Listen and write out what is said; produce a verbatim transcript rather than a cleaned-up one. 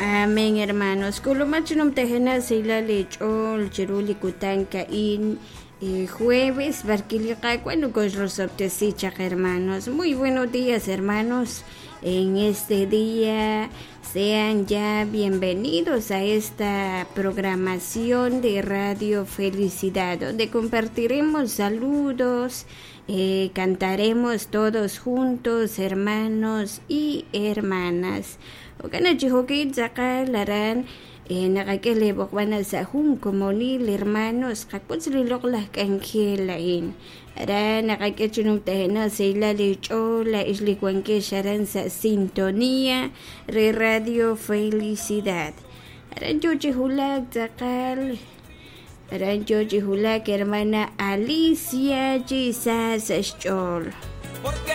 Amén, hermanos. Kulumachinum tejena seila lechol, chiruli kutanka in eh, jueves, barquilica, cuando cosrosoptesicha, hermanos. Muy buenos días, hermanos. En este día sean ya bienvenidos a esta programación de Radio Felicidad, donde compartiremos saludos, eh, cantaremos todos juntos, hermanos y hermanas. Okana chihokit zakal laran eh, nakakilibok wana sa hum komunil hermanos kakputzililok kankhilain ara nakakichinong tahena sila lichola islikwanke sharan sa sintonía re Radio Felicidad. Aran yo chihulag zakal aran yo chihulag hermana Alicia Jesus Chol.